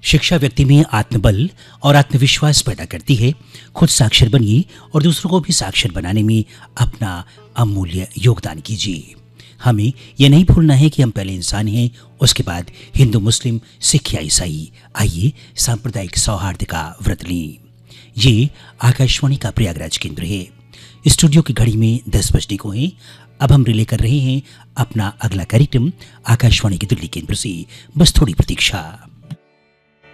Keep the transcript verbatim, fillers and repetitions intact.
शिक्षा व्यक्ति में आत्मबल और आत्मविश्वास पैदा करती है। खुद साक्षर बनिए और दूसरों को भी साक्षर बनाने में अपना अमूल्य योगदान कीजिए। हमें यह नहीं भूलना है कि हम पहले इंसान हैं, उसके बाद हिंदू, मुस्लिम, सिख या ईसाई। आइए सांप्रदायिक सौहार्द का व्रत लें। ये आकाशवाणी का प्रयागराज केंद्र है। स्टूडियो की घड़ी में दस बजने को हैं। अब हम रिले कर रहे हैं अपना अगला कार्यक्रम आकाशवाणी के दिल्ली केंद्र से। बस थोड़ी प्रतीक्षा।